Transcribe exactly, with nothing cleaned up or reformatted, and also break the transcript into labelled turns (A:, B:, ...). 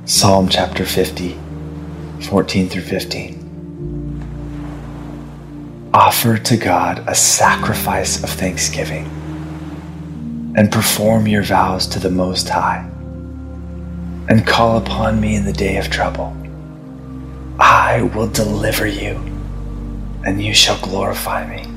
A: Psalm chapter fifty, fourteen through fifteen. Offer to God a sacrifice of thanksgiving, and perform your vows to the Most High, and call upon me in the day of trouble. I will deliver you, and you shall glorify me.